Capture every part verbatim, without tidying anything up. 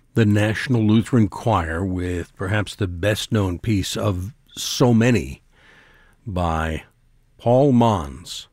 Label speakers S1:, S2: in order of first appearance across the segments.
S1: the National Lutheran Choir with perhaps the best-known piece of so many by Paul Manz,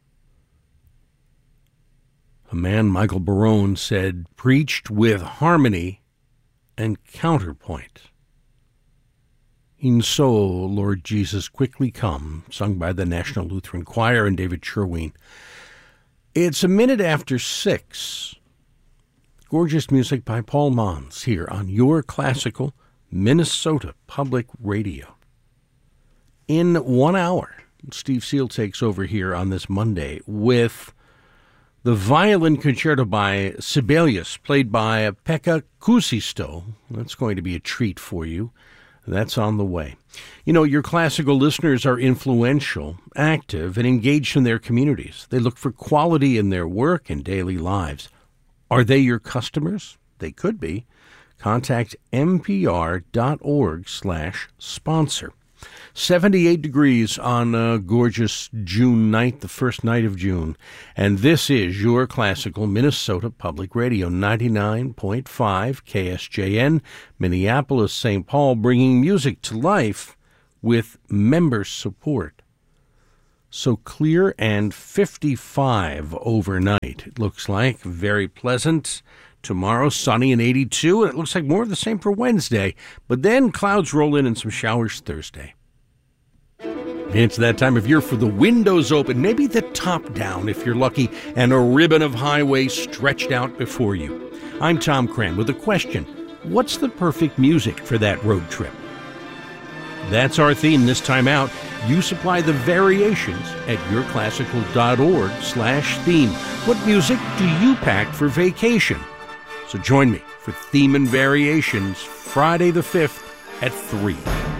S1: a man Michael Barone said preached with harmony and counterpoint. E'en so, Lord Jesus, quickly come, sung by the National Lutheran Choir and David Sherween. It's a minute after six. Gorgeous music by Paul Manz here on Your Classical Minnesota Public Radio. In one hour, Steve Seal takes over here on this Monday with the violin concerto by Sibelius, played by Pekka Kuusisto. That's going to be a treat for you. That's on the way. You know, your classical listeners are influential, active, and engaged in their communities. They look for quality in their work and daily lives. Are they your customers? They could be. Contact npr.org slash sponsor. seventy-eight degrees on a gorgeous June night, the first night of June. And this is Your Classical Minnesota Public Radio, ninety-nine point five K S J N, Minneapolis, Saint Paul, bringing music to life with member support. So clear and fifty-five overnight, it looks like. Very pleasant. Tomorrow, sunny and eighty-two, and it looks like more of the same for Wednesday. But then clouds roll in and some showers Thursday. It's that time of year for the windows open, maybe the top down if you're lucky, and a ribbon of highway stretched out before you. I'm Tom Cran with a question. What's the perfect music for that road trip? That's our theme this time out. You supply the variations at yourclassical.org slash theme. What music do you pack for vacation? So join me for Theme and Variations Friday the fifth at three.